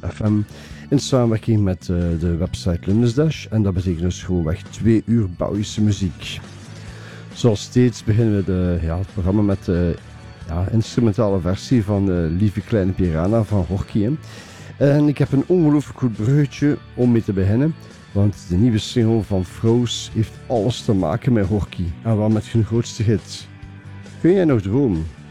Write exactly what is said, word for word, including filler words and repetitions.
F M in samenwerking met uh, de website Lumnesdash. En dat betekent dus gewoonweg twee uur Belgische muziek. Zoals steeds beginnen we de, ja, het programma met de ja, instrumentale versie van uh, Lieve Kleine Piranha van Horky. En ik heb een ongelooflijk goed bruggetje om mee te beginnen. Want de nieuwe single van Froze heeft alles te maken met Horky. En wel met hun grootste hit. Kun jij nog dromen?